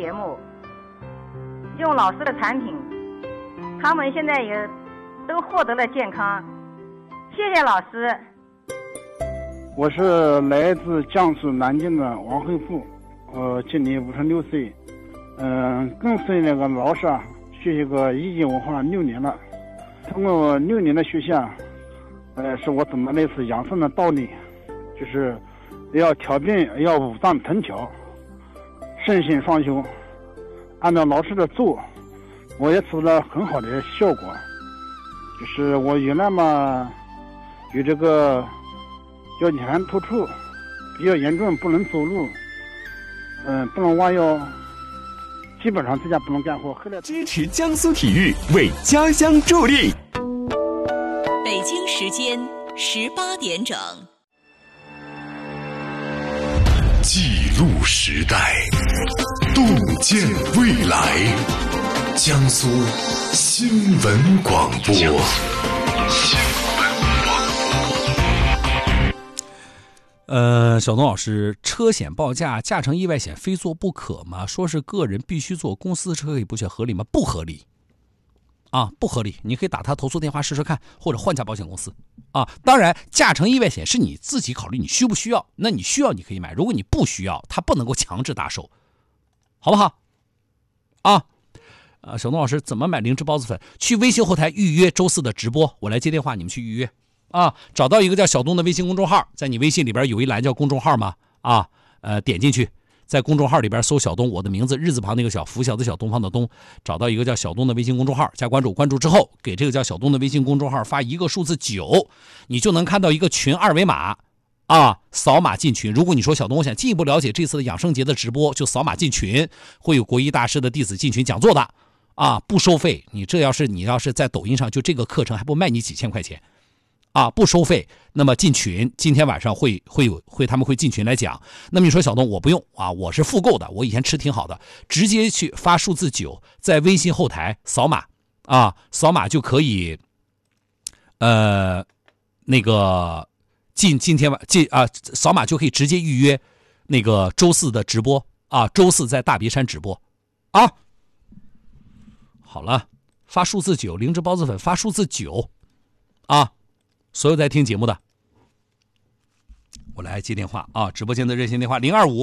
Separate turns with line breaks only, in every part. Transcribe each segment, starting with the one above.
节目，用老师的产品，他们现在也都获得了健康。谢谢老师。
我是来自江苏南京的王慧富，今年56岁，跟随那个老师学习个易经文化6年了。通过6年的学习是我懂得类似养生的道理，就是要调病，要五脏腾调，身心双修。按照老师的做，我也取得了很好的效果。就是我原来嘛，有这个腰间突出比较严重，不能走路，不能弯腰，基本上在家不能干活。后来
支持江苏体育，为家乡助力。
北京时间18点整。
记录时代，洞见未来。江苏新闻广播。
小东老师，车险报价驾乘意外险非做不可吗？说是个人必须做，公司车可以不选，合理吗？不合理啊，不合理。你可以打他投诉电话试试看，或者换家保险公司啊。当然，驾乘意外险是你自己考虑你需不需要，那你需要你可以买，如果你不需要，他不能够强制打手，好不好？小东老师怎么买灵芝孢子粉？去微信后台预约周4的直播，我来接电话，你们去预约啊。找到一个叫小东的微信公众号，在你微信里边有一栏叫公众号嘛点进去，在公众号里边搜小东，我的名字日字旁那个小，拂晓的小，东方的东，找到一个叫小东的微信公众号，加关注，关注之后给这个叫小东的微信公众号发一个数字9，你就能看到一个群二维码扫码进群。如果你说小东我想进一步了解这次的养生节的直播，就扫码进群，会有国医大师的弟子进群讲座的不收费。你要是在抖音上就这个课程还不卖你几千块钱不收费。那么进群，今天晚上他们会进群来讲。那么你说小东我不用我是复购的，我以前吃挺好的，直接去发数字9，在微信后台扫码扫码就可以那个今天扫码就可以直接预约那个周4的直播周4在大别山直播好了，发数字9，灵芝孢子粉发数字9所有在听节目的，我来接电话直播间的热线电话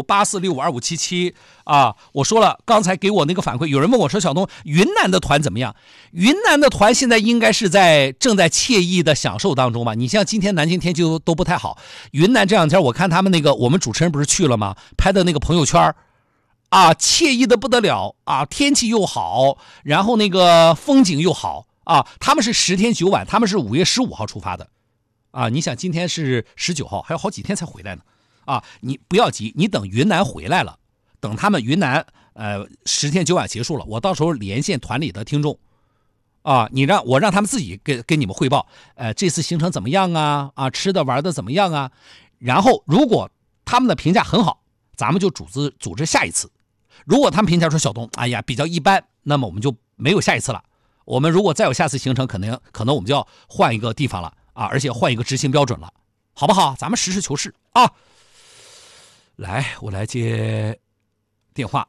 0258465277我说了，刚才给我那个反馈，有人问我说小东云南的团怎么样？云南的团现在应该是正在惬意的享受当中吧？你像今天南京天气都不太好，云南这两天我看他们那个我们主持人不是去了吗？拍的那个朋友圈惬意的不得了天气又好，然后那个风景又好他们是10天9晚，他们是5月15号出发的你想今天是19号，还有好几天才回来呢你不要急，你等云南回来了，等他们云南10天9晚结束了，我到时候连线团里的听众我让他们自己跟你们汇报这次行程怎么样吃的玩的怎么样然后如果他们的评价很好，咱们就组织下一次。如果他们评价说小东比较一般，那么我们就没有下一次了。我们如果再有下次行程，可能我们就要换一个地方了而且换一个执行标准了，好不好？咱们实事求是来，我来接电话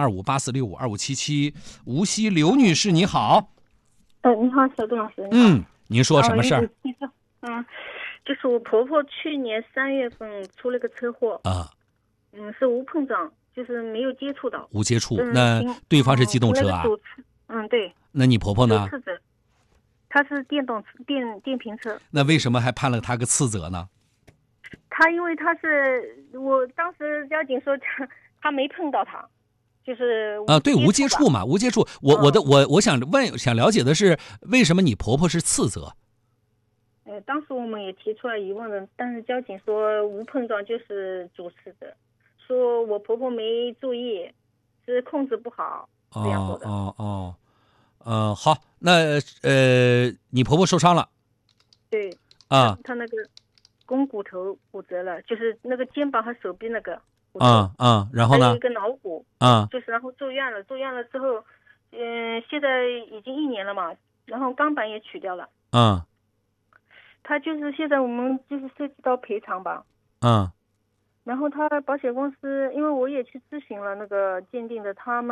0258465277，无锡刘女士你好。
你好，小东老师。
您说什么事儿？
就是我婆婆去年3月份出了个车祸是无碰撞，就是没有接触到。
无接触，那对方是机动车
对。
那你婆婆呢？
次责，她是电瓶车。
那为什么还判了她个次责呢？
因为我当时交警说他没碰到她，就是
对，无接触嘛，无接触。我想了解的是，为什么你婆婆是次责？
当时我们也提出了疑问的，但是交警说无碰撞就是主次责，说我婆婆没注意，是控制不好这样说的。
好，那你婆婆受伤了？
对她那个肱骨头骨折了，就是那个肩膀和手臂那个骨头
然后呢？
还有一个脑骨就是然后住院了之后现在已经1年了嘛，然后钢板也取掉了他就是现在我们就是涉及到赔偿吧然后他保险公司，因为我也去咨询了那个鉴定的，他们